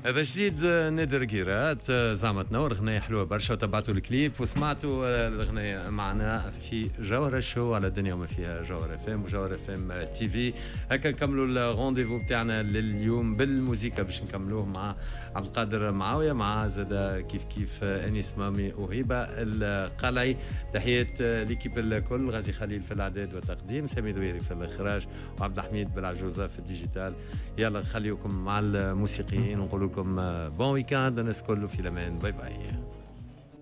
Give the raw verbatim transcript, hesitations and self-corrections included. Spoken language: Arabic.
هذا جديد نادر قيرات زعمت نور اغنيه حلوه برشا وتبعتوا الكليب وسمعتوا الاغنيه معنا في جوهر الشو على الدنيا وما فيها جوهر اف ام وجوهر اف ام تي في. هكا نكملوا الرونديفو بتاعنا لليوم بالموسيقى باش نكملوه مع عبد القادر معاويه مع زاده كيف كيف انيس مامي وهبه القلعي. تحيه ليكيب الكل، غازي خليل في الاعداد والتقديم، سامي دويري في الاخراج، وعبد الحميد بالعجوزه في الديجيتال. يلا نخليكم مع الموسيقيين ونقول لكم بون ويكاند، الناس كله في الامان، باي باي.